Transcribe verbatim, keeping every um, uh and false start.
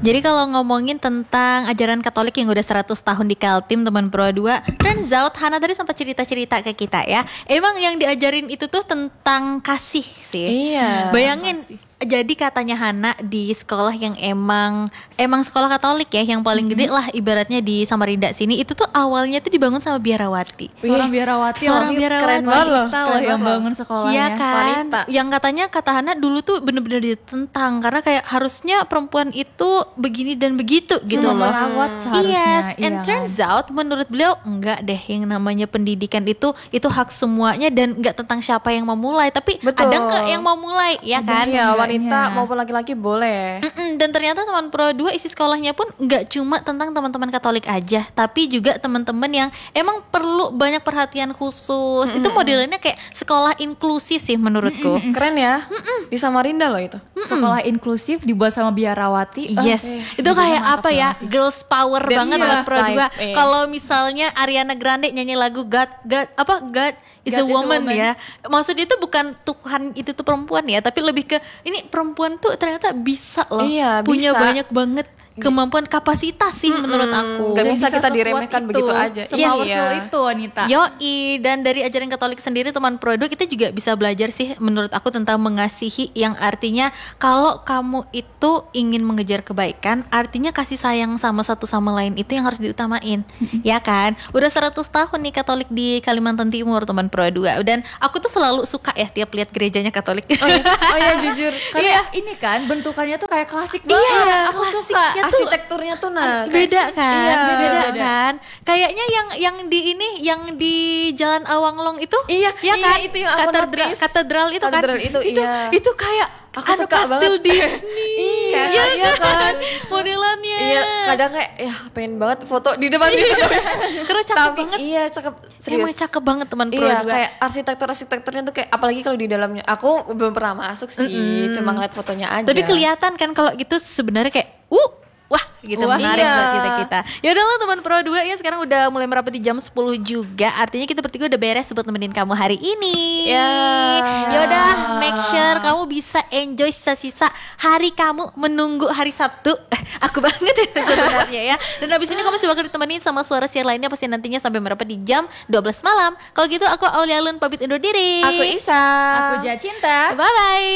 Jadi kalau ngomongin tentang ajaran Katolik yang udah seratus tahun di Kaltim teman Pro dua, turns out Hana tadi sempat cerita-cerita ke kita ya. Emang yang diajarin itu tuh tentang kasih sih. Iya. Bayangin kasih. Jadi katanya Hana di sekolah yang emang emang sekolah Katolik ya, yang paling gede lah ibaratnya di Samarinda sini, itu tuh awalnya tuh dibangun sama biarawati. Seorang biarawati, Seorang loh. biarawati. Keren banget loh, Kita loh yang bangun sekolahnya. Iya kan. Wanita. Yang katanya kata Hana dulu tuh bener-bener ditentang karena kayak harusnya perempuan itu begini dan begitu gitu Cuma loh. merawat seharusnya. Yes, and iya turns kan? out menurut beliau enggak deh, yang namanya pendidikan itu itu hak semuanya dan enggak tentang siapa yang memulai, tapi Betul. ada enggak yang mau mulai ya kan? Iya, wanita Enggaknya. maupun laki-laki boleh. Mm-mm, dan ternyata teman Pro dua isi sekolahnya pun nggak cuma tentang teman-teman Katolik aja, tapi juga teman-teman yang emang perlu banyak perhatian khusus. Mm-mm. Itu modelnya kayak sekolah inklusif sih menurutku. Keren ya. Di Samarinda loh itu. Sekolah inklusif dibuat sama biarawati. Yes, eh, itu bener, kayak mantap apa ya, banget sih. girls power That's banget yeah. teman Pro dua. Nice, eh. Kalau misalnya Ariana Grande nyanyi lagu God, God apa God is a God is a woman woman. ya. Maksudnya itu bukan Tuhan itu tuh perempuan ya, tapi lebih ke ini perempuan tuh ternyata bisa loh. Iya, punya bisa. banyak banget kemampuan kapasitas sih menurut aku. Gak Dan bisa kita sekuat diremehkan itu, begitu aja. Sepowerful Iya. itu wanita. Yoi, dan dari ajaran Katolik sendiri teman Pro dua kita juga bisa belajar sih menurut aku tentang mengasihi, yang artinya kalau kamu itu ingin mengejar kebaikan, artinya kasih sayang sama satu sama lain itu yang harus diutamain. Ya kan? Udah seratus tahun nih Katolik di Kalimantan Timur teman Pro dua, dan aku tuh selalu suka ya tiap lihat gerejanya Katolik. Oh iya, oh iya jujur. Karena ini kan bentukannya tuh kayak klasik banget. Iya, Aku suka. klasiknya tuh Arsitekturnya tuh nah. beda kan, Iya, beda, beda. kan. Kayaknya yang yang di ini, yang di Jalan Awanglong itu, Iya, ya iya, kan? itu yang aku katedral, notice. katedral itu Katedral kan, itu, iya. itu kayak Aku anu suka kastil banget. Disney, Iya, ya iya kan? modelannya. Iya, kadang kayak ya pengen banget foto di depan gitu. Karena cakep Tapi banget. iya cakep serius. Emang cakep banget teman Pro Iya, dua. kayak arsitektur-arsitekturnya tuh kayak apalagi kalau di dalamnya. Aku belum pernah masuk sih, Mm-mm. cuma ngeliat fotonya aja. Tapi kelihatan kan kalau gitu sebenarnya kayak uh wah gitu, Wah, menarik iya. buat kita kita. Ya udah lo teman Pro dua ya, sekarang udah mulai merapat di jam sepuluh juga. Artinya kita bertiga udah beres buat nemenin kamu hari ini. Ya. Ya udah, make sure kamu bisa enjoy sisa-sisa hari kamu menunggu hari Sabtu. Eh, aku banget ya sebenarnya ya. Dan habis ini kamu masih bakal ditemenin sama suara siar lainnya pasti nantinya sampai merapat di jam dua belas malam. Kalau gitu aku Aulia Lun pamit undur diri. Aku Isa. Aku Jacinta. Bye bye.